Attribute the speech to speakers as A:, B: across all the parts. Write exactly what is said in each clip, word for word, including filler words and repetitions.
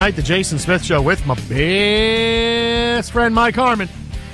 A: Night, the Jason Smith Show with my best friend Mike Harmon.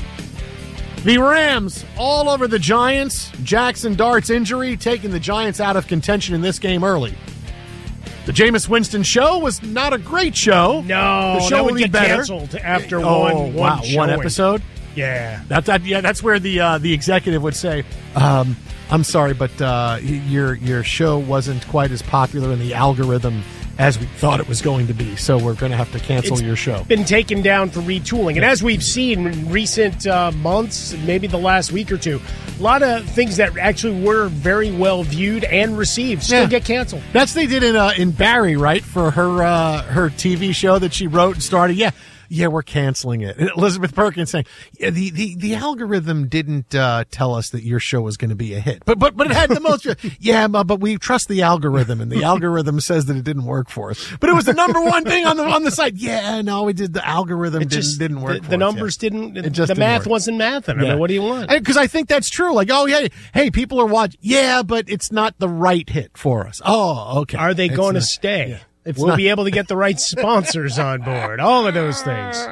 A: The Rams all over the Giants. Jackson Dart's injury taking the Giants out of contention in this game early. The Jameis Winston show was not a great show.
B: No,
A: the show
B: that
A: will
B: would
A: be
B: get
A: better
B: canceled after
A: oh,
B: one one
A: wow,
B: showing.
A: one episode.
B: Yeah,
A: that, that yeah that's where the uh, the executive would say, um, "I'm sorry, but uh, your your show wasn't quite as popular in the algorithm as we thought it was going to be, so we're going to have to cancel
B: it's
A: your show."
B: Been taken down for retooling, and as we've seen in recent uh, months, maybe the last week or two, a lot of things that actually were very well viewed and received still
A: yeah.
B: get canceled.
A: That's what they did in uh, in Barry, right, for her uh, her T V show that she wrote and started. Yeah. Yeah, we're canceling it. And Elizabeth Perkins saying, yeah, the, the, the algorithm didn't uh, tell us that your show was going to be a hit. But but but it had the most. Yeah, but we trust the algorithm, and the algorithm says that it didn't work for us. But it was the number one thing on the on the site. Yeah, no, we did. The algorithm
B: it
A: didn't
B: just,
A: didn't work
B: the,
A: for
B: the
A: us.
B: numbers
A: yeah.
B: didn't,
A: it just
B: the
A: didn't
B: math
A: work.
B: wasn't mathing. I
A: yeah.
B: mean, what do you want?
A: Because I think that's true. Like, oh, yeah, hey, people are watching. Yeah, but it's not the right hit for us. Oh, okay.
B: Are they
A: it's
B: going
A: not,
B: to stay?
A: Yeah, it's
B: we'll
A: not.
B: be able to get the right sponsors on board. All of those things.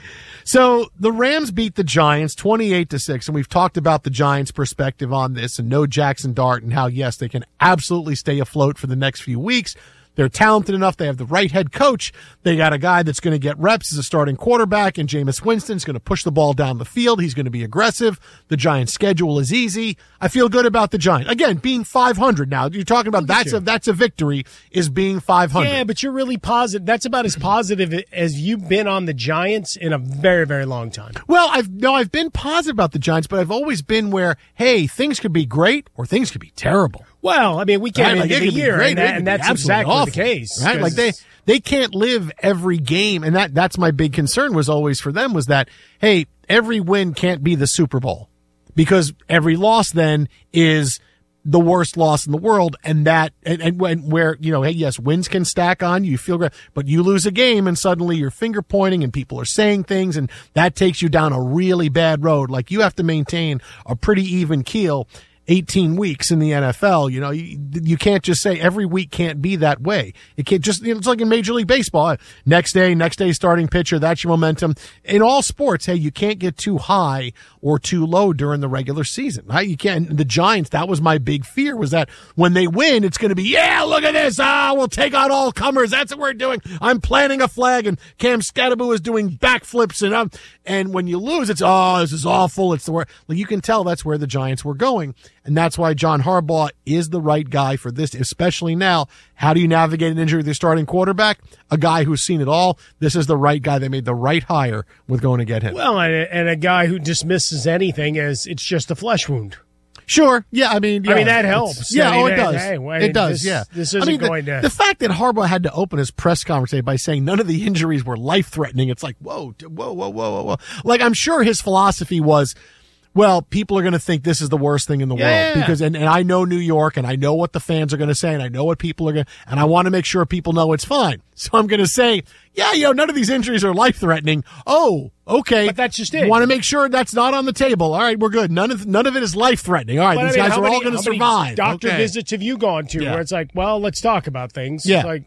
A: So the Rams beat the Giants twenty-eight to six, and we've talked about the Giants' perspective on this and no Jackson Dart and how, yes, they can absolutely stay afloat for the next few weeks. They're talented enough. They have the right head coach. They got a guy that's going to get reps as a starting quarterback, and Jameis Winston's going to push the ball down the field. He's going to be aggressive. The Giants' schedule is easy. I feel good about the Giants. Again, being five hundred now. You're talking about that's a, that's a victory, is being five hundred.
B: Yeah, but you're really positive. That's about as positive as you've been on the Giants in a very, very long time.
A: Well, I've no, I've been positive about the Giants, but I've always been where, hey, things could be great or things could be terrible.
B: Well, I mean, we came
A: right,
B: into
A: like
B: the year,
A: great,
B: and, that, and that's exactly
A: awful,
B: the case.
A: Right? Like they they can't live every game, and that that's my big concern was always for them was that, hey, every win can't be the Super Bowl because every loss then is the worst loss in the world, and that and, and when where you know, hey, yes, wins can stack on you, you feel great, but you lose a game and suddenly you're finger pointing and people are saying things, and that takes you down a really bad road. Like you have to maintain a pretty even keel. eighteen weeks in the N F L, you know, you, you can't just say every week can't be that way. It can't just, you know, it's like in Major League Baseball. Next day, next day starting pitcher, that's your momentum. In all sports, hey, you can't get too high or too low during the regular season, right? You can't. The Giants, that was my big fear, was that when they win, it's going to be, yeah, look at this. Ah, we'll take out all comers. That's what we're doing. I'm planting a flag, and Cam Scatterbo is doing backflips. And um, and when you lose, it's, oh, this is awful. It's the worst. Like, you can tell that's where the Giants were going. And that's why John Harbaugh is the right guy for this, especially now. How do you navigate an injury with your starting quarterback? A guy who's seen it all. This is the right guy. They made the right hire with going to get him.
B: Well, and a, and a guy who dismisses anything as it's just a flesh wound.
A: Sure. Yeah, I mean, yeah,
B: I mean that helps.
A: Yeah,
B: I mean,
A: oh, it does.
B: Hey, well,
A: it does.
B: This,
A: yeah,
B: this isn't
A: I mean, the,
B: going to.
A: The fact that Harbaugh had to open his press conference today by saying none of the injuries were life threatening. It's like, whoa, whoa, whoa, whoa, whoa, whoa. Like, I'm sure his philosophy was, well, people are going to think this is the worst thing in the
B: yeah.
A: world because, and, and I know New York, and I know what the fans are going to say, and I know what people are going to, and I want to make sure people know it's fine. So I'm going to say, yeah, you know, none of these injuries are life threatening. Oh, okay.
B: But that's just it.
A: Want to make sure that's not on the table. All right, we're good. None of none of it is life threatening. All right,
B: but
A: these
B: I mean,
A: guys are
B: many,
A: all going to
B: how many
A: survive.
B: Doctor
A: okay.
B: visits have you gone to
A: yeah.
B: where it's like, well, let's talk about things.
A: Yeah.
B: It's like,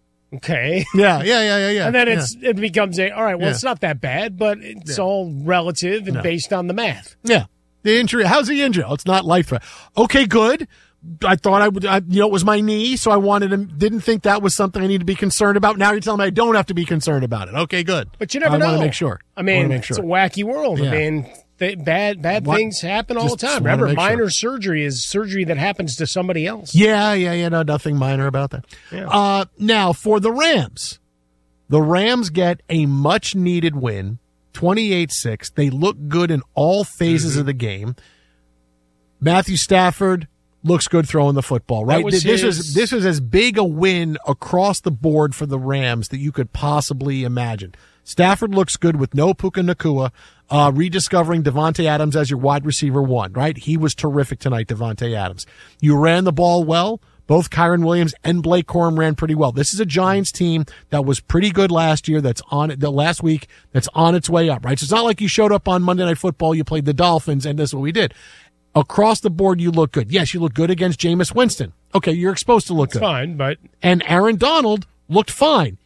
B: okay.
A: Yeah, yeah, yeah, yeah, yeah.
B: And then
A: yeah.
B: it's it becomes a all right. Well,
A: yeah.
B: it's not that bad, but it's
A: yeah.
B: all relative and
A: no.
B: based on the math.
A: Yeah, the injury. How's the injury? Oh, it's not life threatening. Okay, good. I thought I would, I, you know, it was my knee, so I wanted to, didn't think that was something I need to be concerned about. Now you're telling me I don't have to be concerned about it. Okay, good.
B: But you never
A: I
B: know.
A: I want to make sure.
B: I mean,
A: make sure.
B: it's a wacky world.
A: Yeah.
B: I mean, th- bad bad
A: What?
B: things happen all
A: Just-
B: the
A: just
B: time.
A: wanna
B: Remember,
A: make sure.
B: minor surgery is surgery that happens to somebody else.
A: Yeah, yeah, yeah. No, nothing minor about that.
B: Yeah.
A: Uh, now for the Rams, the Rams get a much needed win, twenty-eight six. They look good in all phases
B: mm-hmm.
A: of the game. Matthew Stafford looks good throwing the football, right?
B: Was
A: this
B: his...
A: is this is as big a win across the board for the Rams that you could possibly imagine. Stafford looks good with no Puka Nacua, uh, rediscovering Devontae Adams as your wide receiver one, right? He was terrific tonight, Devontae Adams. You ran the ball well. Both Kyron Williams and Blake Corum ran pretty well. This is a Giants team that was pretty good last year. That's on the last week. That's on its way up, right? So it's not like you showed up on Monday Night Football, you played the Dolphins, and this is what we did. Across the board, you look good. Yes, you look good against Jameis Winston. Okay, you're exposed to look
B: It's
A: good.
B: fine, but
A: And Aaron Donald looked fine.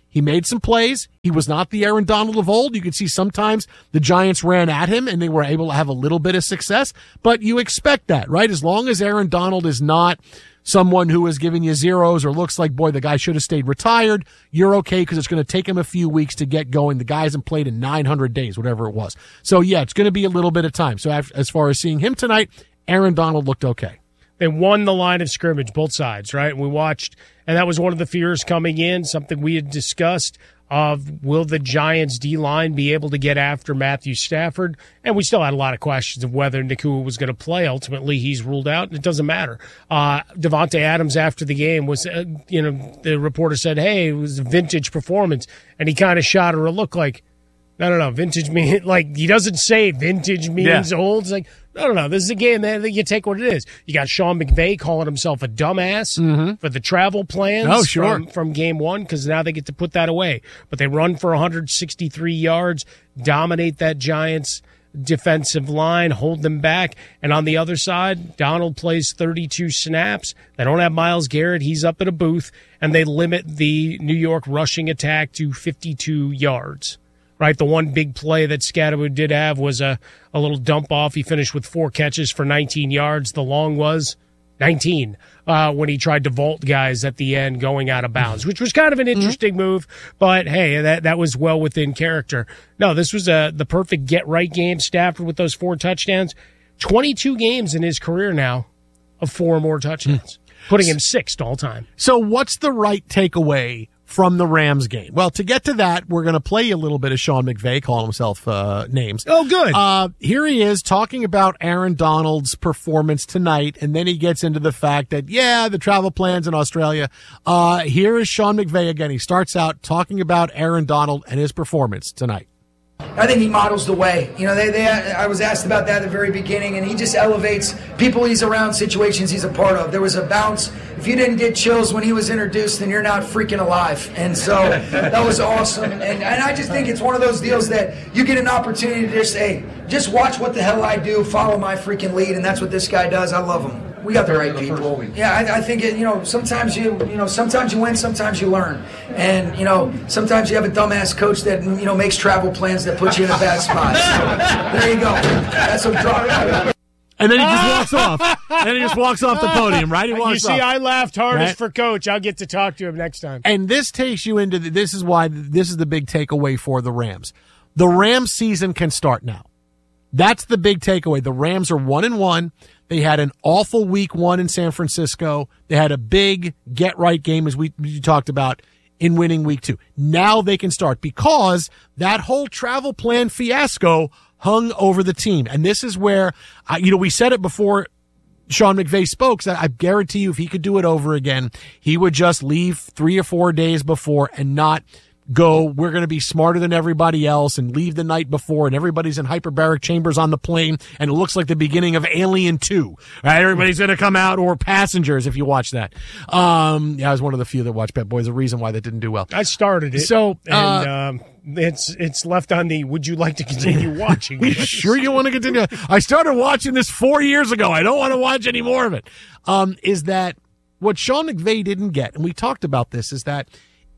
A: He made some plays. He was not the Aaron Donald of old. You could see sometimes the Giants ran at him and they were able to have a little bit of success, but you expect that, right? As long as Aaron Donald is not someone who is giving you zeros or looks like, boy, the guy should have stayed retired, you're okay because it's going to take him a few weeks to get going. The guy hasn't played in nine hundred days, whatever it was. So, yeah, it's going to be a little bit of time. So as far as seeing him tonight, Aaron Donald looked okay.
B: They won the line of scrimmage, both sides, right? We watched, and that was one of the fears coming in, something we had discussed of will the Giants' D-line be able to get after Matthew Stafford? And we still had a lot of questions of whether Nacua was going to play. Ultimately, he's ruled out, and it doesn't matter. Uh, Devontae Adams, after the game, was, uh, you know, the reporter said, hey, it was a vintage performance, and he kind of shot her a look like, no, no, no, vintage means, like, he doesn't say vintage means yeah. old. It's like, no, no, no, this is a game that you take what it is. You got Sean McVay calling himself a dumbass mm-hmm. for the travel plans
A: oh, sure.
B: from, from game one because now they get to put that away. But they run for one hundred sixty-three yards, dominate that Giants defensive line, hold them back. And on the other side, Donald plays thirty-two snaps. They don't have Myles Garrett. He's up at a booth. And they limit the New York rushing attack to fifty-two yards. Right, the one big play that Scatterwood did have was a, a little dump off. He finished with four catches for nineteen yards. The long was nineteen uh, when he tried to vault guys at the end going out of bounds, which was kind of an interesting mm-hmm. move. But, hey, that that was well within character. No, this was a, the perfect get-right game. Stafford with those four touchdowns. twenty-two games in his career now of four or more touchdowns, mm. putting him sixth all time.
A: So what's the right takeaway from the Rams game? Well, to get to that, we're going to play a little bit of Sean McVay calling himself uh, names.
B: Oh, good.
A: Uh, here he is talking about Aaron Donald's performance tonight, and then he gets into the fact that, yeah, the travel plans in Australia. Uh, here is Sean McVay again. He starts out talking about Aaron Donald and his performance tonight.
C: I think he models the way. You know, they, they. I was asked about that at the very beginning, and he just elevates people he's around, situations he's a part of. There was a bounce. If you didn't get chills when he was introduced, then you're not freaking alive. And so that was awesome. And, and I just think it's one of those deals that you get an opportunity to just, hey, just watch what the hell I do, follow my freaking lead, and that's what this guy does. I love him. We got the right people. Yeah, I, I think it, you know. Sometimes you, you know, sometimes you win, sometimes you learn, and you know, sometimes you have a dumbass coach that you know makes travel plans that put you in a bad spot. So, there you go. That's what draw.
A: And then he just walks off. And then he just walks off the podium, right? He walks
B: you see,
A: off.
B: I laughed hardest
A: right?
B: for Coach. I'll get to talk to him next time.
A: And this takes you into the, this is why this is the big takeaway for the Rams. The Rams season can start now. That's the big takeaway. The Rams are one and one. They had an awful week one in San Francisco. They had a big get-right game, as we, we talked about, in winning week two. Now they can start because that whole travel plan fiasco hung over the team. And this is where, uh, you know, we said it before Sean McVay spoke, that I guarantee you if he could do it over again, he would just leave three or four days before and not go, we're going to be smarter than everybody else, and leave the night before, and everybody's in hyperbaric chambers on the plane, and it looks like the beginning of Alien two. Right? Everybody's going to come out, or Passengers, if you watch that. Um, yeah, I was one of the few that watched Pet Boys. A reason why that didn't do well.
B: I started it.
A: So, uh,
B: and um, it's it's left on the would you like to continue watching?
A: You sure you want to continue? I started watching this four years ago. I don't want to watch any more of it. Um, is that what Sean McVay didn't get, and we talked about this, is that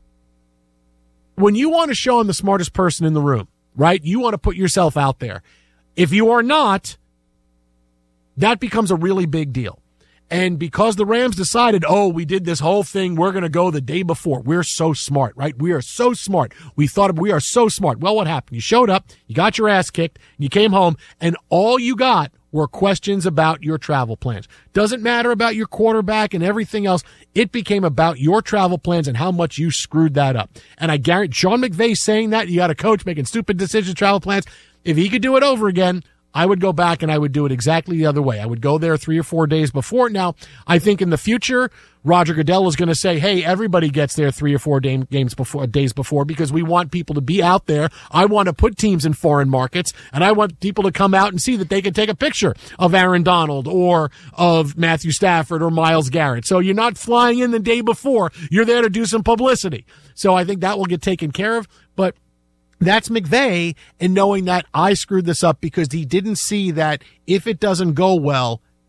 A: when you want to show I'm the smartest person in the room, right? You want to put yourself out there. If you are not, that becomes a really big deal. And because the Rams decided, oh, we did this whole thing, we're going to go the day before. We're so smart, right? We are so smart. We thought we are so smart. Well, what happened? You showed up, you got your ass kicked, you came home, and all you got were questions about your travel plans. Doesn't matter about your quarterback and everything else. It became about your travel plans and how much you screwed that up. And I guarantee Sean McVay saying that, you got a coach making stupid decisions, travel plans. If he could do it over again, I would go back and I would do it exactly the other way. I would go there three or four days before. Now, I think in the future, Roger Goodell is going to say, hey, everybody gets there three or four day, games before, days before, because we want people to be out there. I want to put teams in foreign markets, and I want people to come out and see that they can take a picture of Aaron Donald or of Matthew Stafford or Myles Garrett. So you're not flying in the day before. You're there to do some publicity. So I think that will get taken care of. But that's McVay, and knowing that I screwed this up because he didn't see that if it doesn't go well,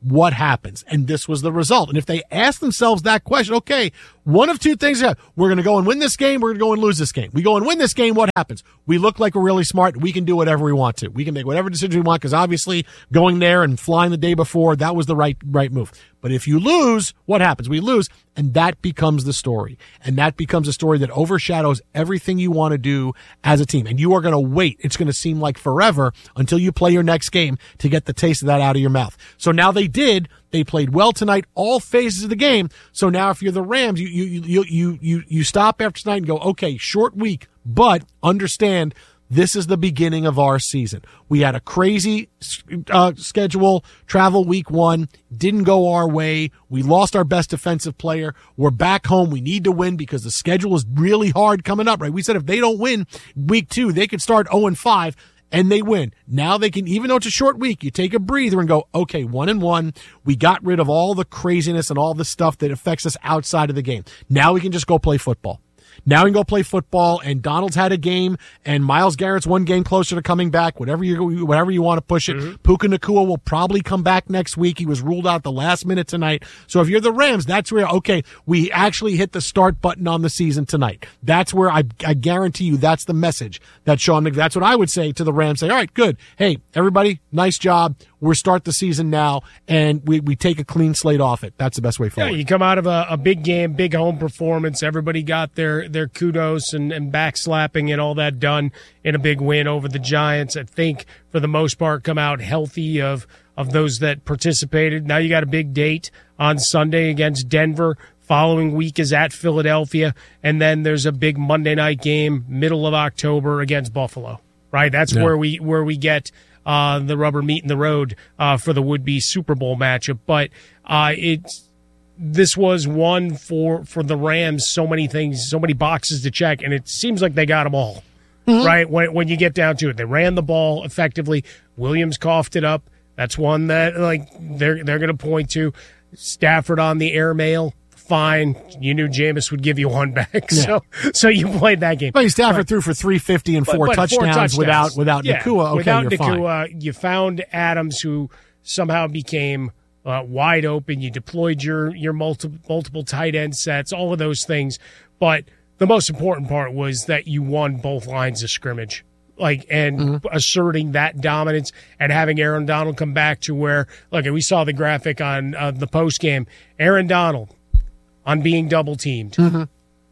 A: what happens? And this was the result. And if they ask themselves that question, okay, one of two things happen. We're going to go and win this game. We're going to go and lose this game. We go and win this game. What happens? We look like we're really smart. We can do whatever we want to. We can make whatever decision we want because obviously going there and flying the day before, that was the right, right move. But if you lose, what happens? We lose, and that becomes the story. And that becomes a story that overshadows everything you want to do as a team. And you are going to wait. It's going to seem like forever until you play your next game to get the taste of that out of your mouth. So now they did. They played well tonight, all phases of the game. So now if you're the Rams, you you you you you, you stop after tonight and go, okay, short week, but understand this is the beginning of our season. We had a crazy uh, schedule, travel week one, didn't go our way. We lost our best defensive player. We're back home. We need to win because the schedule is really hard coming up, right? We said if they don't win week two, they could start oh and five. And they win. Now they can, even though it's a short week, you take a breather and go, okay, one and one. We got rid of all the craziness and all the stuff that affects us outside of the game. Now we can just go play football. Now we can go play football, and Donald's had a game, and Myles Garrett's one game closer to coming back, whatever you whatever you want to push it. Mm-hmm. Puka Nacua will probably come back next week. He was ruled out the last minute tonight. So if you're the Rams, that's where, okay, we actually hit the start button on the season tonight. That's where I, I guarantee you that's the message that Sean McVay, that's what I would say to the Rams. Say, all right, good. Hey, everybody, nice job. We start the season now, and we, we take a clean slate off it. That's the best way forward.
B: Yeah, you come out of a, a big game, big home performance. Everybody got their, their kudos and, and backslapping and all that done in a big win over the Giants. I think, for the most part, come out healthy of, of those that participated. Now you got a big date on Sunday against Denver. Following week is at Philadelphia. And then there's a big Monday night game, middle of October, against Buffalo. Right? That's yeah. where we where we get – Uh, the rubber meeting the road uh, for the would-be Super Bowl matchup. But uh, it's this was one for for the Rams. So many things, so many boxes to check, and it seems like they got them all. Mm-hmm. Right when when you get down to it, they ran the ball effectively. Williams coughed it up. That's one that like they're they're going to point to. Stafford on the airmail. Fine, you knew Jameis would give you one back, yeah. so so you played that game.
A: But Stafford but, threw for three hundred fifty and four, but, but touchdowns, four touchdowns without without
B: yeah,
A: Nacua. Okay,
B: without
A: you're
B: Nacua,
A: fine.
B: You found Adams, who somehow became uh, wide open. You deployed your your multiple multiple tight end sets, all of those things. But the most important part was that you won both lines of scrimmage. Like and mm-hmm. asserting that dominance and having Aaron Donald come back to where look, we saw the graphic on uh, the post game. Aaron Donald on being double teamed. Mm-hmm.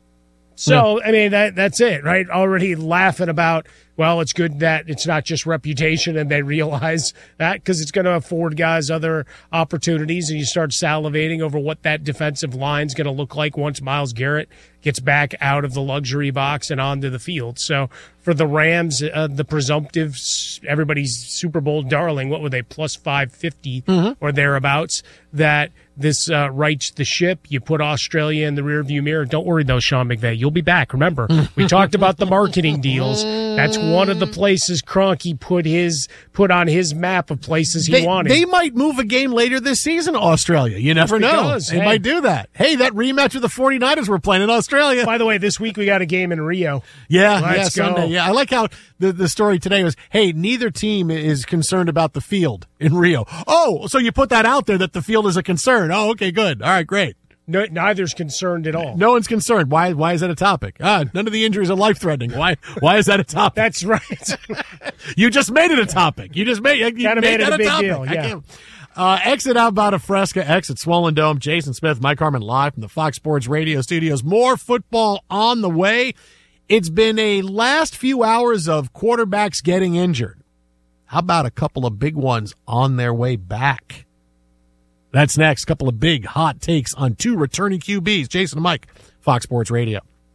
B: So, yeah. I mean, that that's it, right? Already laughing about, well, it's good that it's not just reputation and they realize that because it's going to afford guys other opportunities, and you start salivating over what that defensive line's going to look like once Myles Garrett gets back out of the luxury box and onto the field. So for the Rams, uh, the presumptive, everybody's Super Bowl darling, what were they, plus five fifty mm-hmm. or thereabouts, that this uh, rights the ship. You put Australia in the rearview mirror. Don't worry, though, Sean McVay. You'll be back. Remember, we talked about the marketing deals. That's one of the places Kroenke put his put on his map of places he
A: they,
B: wanted.
A: They might move a game later this season, Australia. You never know.
B: Because,
A: they
B: hey.
A: might do that. Hey, that rematch with the 49ers we're playing in Australia.
B: By the way, this week we got a game in Rio.
A: Yeah,
B: Let's
A: yeah,
B: go.
A: Sunday. Yeah, I like how the, the story today was, hey, neither team is concerned about the field in Rio. Oh, so you put that out there that the field is a concern. Oh, okay, good. All right, great.
B: No, neither's concerned at all.
A: No one's concerned. Why? Why is that a topic? Ah, none of the injuries are life threatening. Why? Why is that a topic?
B: That's right.
A: You just made it a topic. You just made. You
B: kind of made,
A: made
B: it
A: that
B: a big
A: topic.
B: deal. Yeah.
A: Uh, exit Outbound of Fresca, exit Swollen Dome. Jason Smith, Mike Harmon, live from the Fox Sports Radio studios. More football on the way. It's been a last few hours of quarterbacks getting injured. How about a couple of big ones on their way back? That's next. A couple of big hot takes on two returning Q Bs. Jason and Mike, Fox Sports Radio.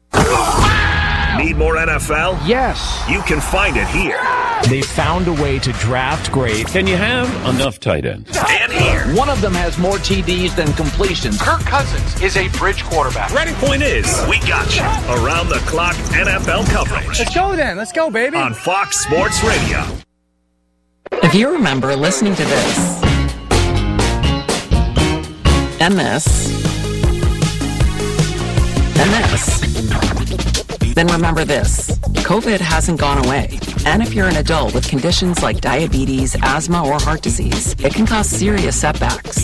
D: Need more N F L?
E: Yes.
D: You can find it here.
E: They found a way to draft great.
F: Can you have enough tight ends?
D: And here.
G: One of them has more T Ds than completions.
H: Kirk Cousins is a bridge quarterback.
D: Ready? Point is, we got you. Around the clock N F L coverage.
H: Let's go then. Let's go, baby.
D: On Fox Sports Radio.
I: If you remember listening to this, and this, and this, then remember this. COVID hasn't gone away. And if you're an adult with conditions like diabetes, asthma, or heart disease, it can cause serious setbacks.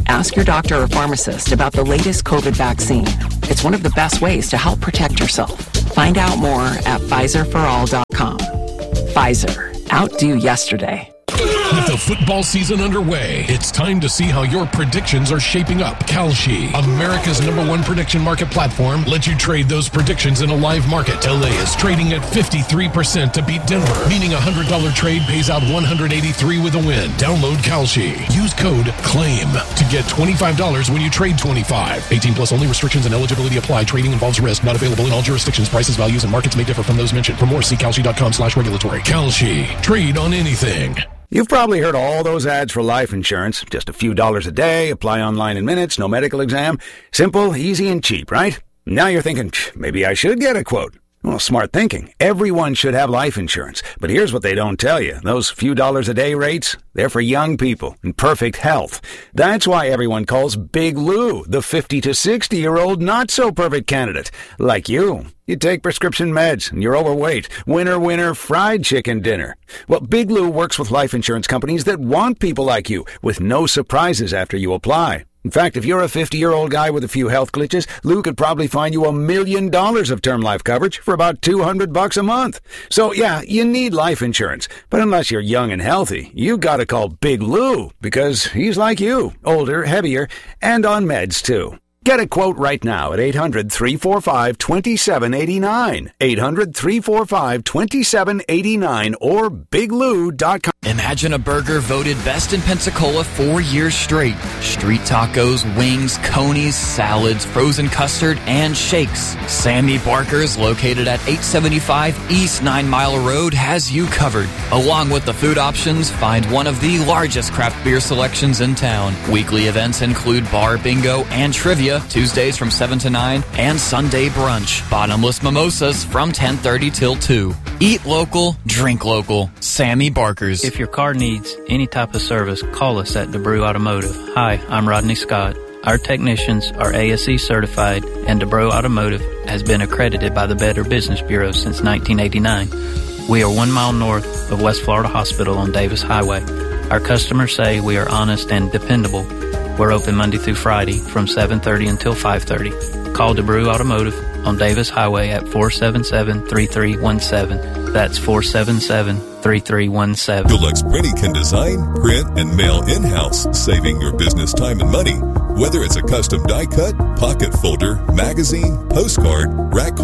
I: Ask your doctor or pharmacist about the latest COVID vaccine. It's one of the best ways to help protect yourself. Find out more at Pfizer for all dot com. Pfizer. Outdo yesterday.
J: With the football season underway, it's time to see how your predictions are shaping up. Kalshi, America's number one prediction market platform, lets you trade those predictions in a live market. L A is trading at fifty-three percent to beat Denver, meaning a one hundred dollars trade pays out one hundred eighty-three with a win. Download Kalshi. Use code CLAIM to get twenty-five dollars when you trade twenty-five. eighteen plus only. Restrictions and eligibility apply. Trading involves risk. Not available in all jurisdictions. Prices, values, and markets may differ from those mentioned. For more, see kalshi.com slash regulatory. Kalshi. Trade on anything.
K: You've probably heard all those ads for life insurance. Just a few dollars a day, apply online in minutes, no medical exam. Simple, easy, and cheap, right? Now you're thinking, maybe I should get a quote. Well, smart thinking. Everyone should have life insurance. But here's what they don't tell you. Those few dollars a day rates, they're for young people in perfect health. That's why everyone calls Big Lou the fifty to sixty-year-old not-so-perfect candidate. Like you. You take prescription meds and you're overweight. Winner, winner, fried chicken dinner. Well, Big Lou works with life insurance companies that want people like you with no surprises after you apply. In fact, if you're a fifty-year-old guy with a few health glitches, Lou could probably find you a million dollars of term life coverage for about two hundred bucks a month. So, yeah, you need life insurance. But unless you're young and healthy, you gotta call Big Lou because he's like you, older, heavier, and on meds, too. Get a quote right now at eight hundred, three four five, two seven eight nine. eight hundred, three four five, two seven eight nine or big lou dot com.
L: Imagine a burger voted best in Pensacola four years straight. Street tacos, wings, conies, salads, frozen custard, and shakes. Sammy Barker's, located at eight seventy-five East Nine Mile Road, has you covered. Along with the food options, find one of the largest craft beer selections in town. Weekly events include bar bingo and trivia, Tuesdays from seven to nine, and Sunday brunch. Bottomless mimosas from ten thirty till two. Eat local, drink local. Sammy Barker's.
M: If your car needs any type of service, call us at DeBrew Automotive. Hi, I'm Rodney Scott. Our technicians are A S E certified, and DeBrew Automotive has been accredited by the Better Business Bureau since nineteen eighty-nine. We are one mile north of West Florida Hospital on Davis Highway. Our customers say we are honest and dependable. We're open Monday through Friday from seven thirty until five thirty. Call DeBrew Automotive on Davis Highway at four seven seven, three three one seven. That's four seven seven, three three one seven.
N: Deluxe Printing can design, print, and mail in-house, saving your business time and money. Whether it's a custom die cut, pocket folder, magazine, postcard, rack